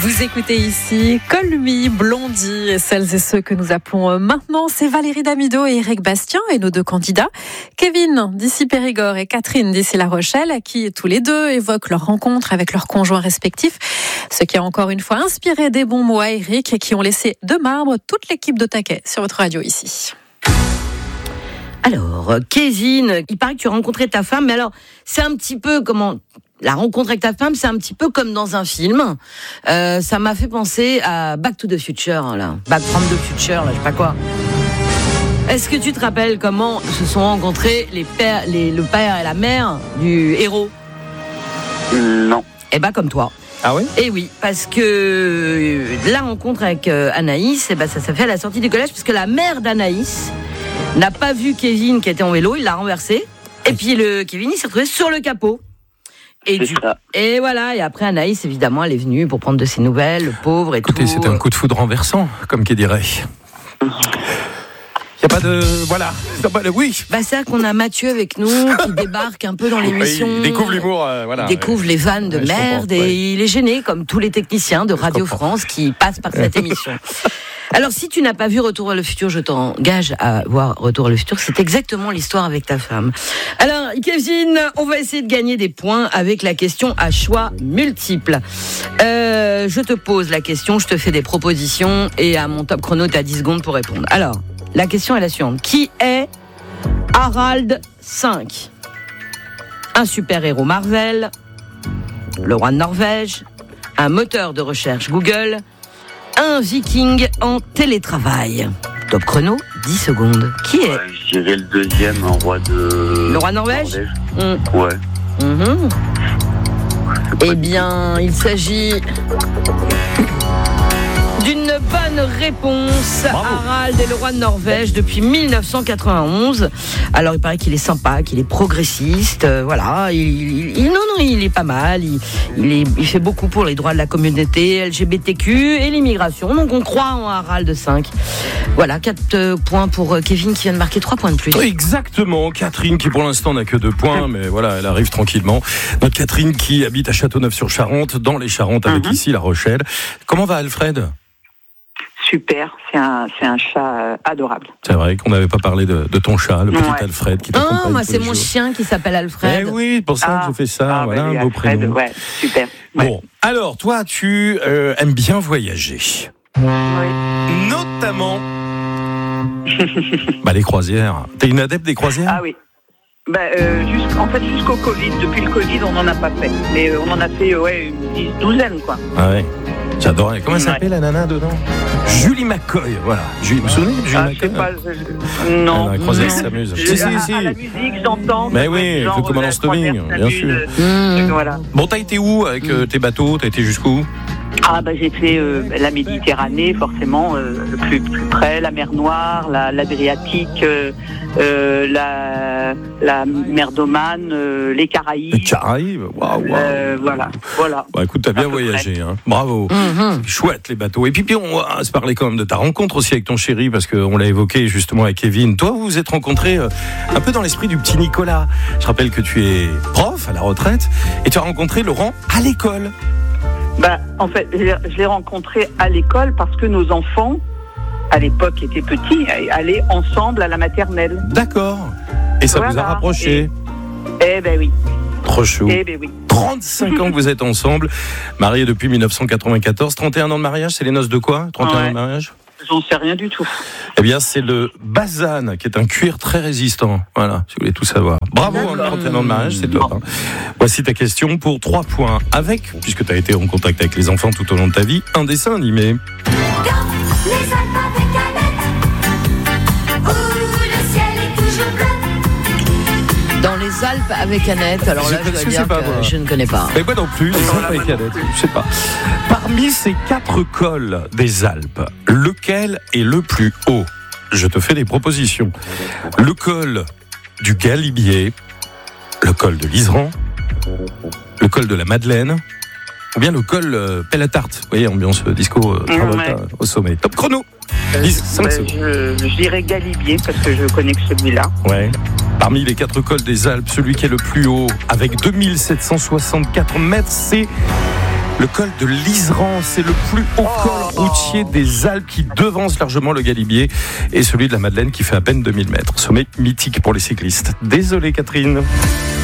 Vous écoutez ici Call Me Blondie, et celles et ceux que nous appelons maintenant, c'est Valérie Damido et Eric Bastien et nos deux candidats, Kevin d'ici Périgord et Catherine d'ici La Rochelle, qui tous les deux évoquent leur rencontre avec leurs conjoints respectifs, ce qui a encore une fois inspiré des bons mots à Eric et qui ont laissé de marbre toute l'équipe de Taquet sur votre radio ici. Alors, Kevin, il paraît que tu as rencontré ta femme, mais alors, c'est un petit peu comment... La rencontre avec ta femme, c'est un petit peu comme dans un film. Ça m'a fait penser à Back to the Future, là. Back from the Future, là, je sais pas quoi. Est-ce que tu te rappelles comment se sont rencontrés le père et la mère du héros ? Non. Eh ben, comme toi. Ah oui ? Eh oui, parce que la rencontre avec Anaïs, eh ben, ça s'est fait à la sortie du collège, parce que la mère d'Anaïs n'a pas vu Kevin qui était en vélo, il l'a renversé, et puis Kevin, il s'est retrouvé sur le capot. Et voilà, et après Anaïs, évidemment, elle est venue pour prendre de ses nouvelles, le pauvre et Écoutez, tout. c'était un coup de foudre renversant, comme qui dirait. Il n'y a pas de... Voilà. Oui. Bah, c'est ça qu'on a Mathieu avec nous, qui débarque un peu dans l'émission. Oui, il découvre l'humour, voilà. Il découvre les vannes de merde, et il est gêné, comme tous les techniciens de Radio France qui passent par cette émission. Alors, si tu n'as pas vu Retour vers le futur, je t'engage à voir Retour vers le futur. C'est exactement l'histoire avec ta femme. Alors, Kevin, on va essayer de gagner des points avec la question à choix multiples. Je te pose la question, je te fais des propositions, et à mon top chrono, tu as 10 secondes pour répondre. Alors, la question est la suivante. Qui est Harald V ? Un super-héros Marvel, le roi de Norvège, un moteur de recherche Google, un viking en télétravail. Top chrono, 10 secondes. Qui est ? Je dirais le deuxième, un roi de... Le roi de Norvège ? Ouais. Eh bien, il s'agit d'une bonne réponse. Bravo. Harald est le roi de Norvège depuis 1991. Alors, il paraît qu'il est sympa, qu'il est progressiste. Voilà, il est pas mal. Il fait beaucoup pour les droits de la communauté LGBTQ et l'immigration. Donc, on croit en Harald V. Voilà, 4 points pour Kevin qui vient de marquer 3 points de plus. Exactement. Catherine qui pour l'instant n'a que 2 points, mais voilà, elle arrive tranquillement. Notre Catherine qui habite à Châteauneuf-sur-Charente, dans les Charentes, avec ici La Rochelle. Comment va Alfred ? Super, c'est un chat adorable. C'est vrai qu'on n'avait pas parlé de ton chat, le petit Alfred qui t'accompagne. Moi, tous c'est les mon jours. chien qui s'appelle Alfred. Eh oui, pour ça que je fais ça. Voilà, un beau Alfred, prénom. Ouais, super. Ouais. Bon, alors toi, tu aimes bien voyager. Oui. Notamment les croisières. T'es une adepte des croisières ? Ah oui. Jusqu'au Covid. Depuis le Covid, on n'en a pas fait. Mais on en a fait une douzaine, quoi. Ah ouais. J'adorais. Comment elle s'appelle la nana dedans ? Julie McCoy, voilà. Vous vous souvenez de Julie McCoy ? Non. La croisière s'amuse. Si. À la musique, j'entends. Mais oui, avec le commandant Stoving, bien sûr. Voilà. Bon, t'as été où avec tes bateaux ? T'as été jusqu'où ? J'ai fait la Méditerranée, forcément, le plus près, la mer Noire, l'Adriatique, la mer d'Oman, les Caraïbes. Les Caraïbes, waouh. Voilà. Bah écoute, t'as bien voyagé, hein. Bravo. Chouette les bateaux. Et puis on va se parler quand même de ta rencontre aussi avec ton chéri, parce qu'on l'a évoqué justement avec Kevin. Toi, vous vous êtes rencontrés un peu dans l'esprit du petit Nicolas. Je rappelle que tu es prof à la retraite et tu as rencontré Laurent à l'école. En fait, je l'ai rencontré à l'école parce que nos enfants, à l'époque, étaient petits, allaient ensemble à la maternelle. D'accord. Et ça vous a rapprochés. Oui. Trop chou. Oui. 35 ans que vous êtes ensemble, mariés depuis 1994. 31 ans de mariage, c'est les noces de quoi ? 31 ans de mariage ? J'en sais rien du tout. Eh bien, c'est le Bazane, qui est un cuir très résistant. Voilà, si vous voulez tout savoir. Bravo, 31 ans de mariage, c'est top. Voici ta question pour 3 points. Avec, puisque tu as été en contact avec les enfants tout au long de ta vie, un dessin animé. Dans les Alpes avec Annette. Alors là, je dois dire que je ne connais pas. Mais moi non plus, les Alpes avec Annette, je sais pas. Parmi ces 4 cols des Alpes, lequel est le plus haut ? Je te fais des propositions. Le col du Galibier, le col de l'Iseran, le col de la Madeleine, ou bien le col Pelle-à-Tarte. Vous voyez, ambiance disco Travolta au sommet. Top chrono. 5 secondes. Je dirais Galibier parce que je connais que celui-là. Ouais. Parmi les 4 cols des Alpes, celui qui est le plus haut, avec 2764 mètres, c'est Le col de l'Iseran, c'est le plus haut col routier des Alpes qui devance largement le Galibier et celui de la Madeleine qui fait à peine 2000 mètres. Sommet mythique pour les cyclistes. Désolé Catherine.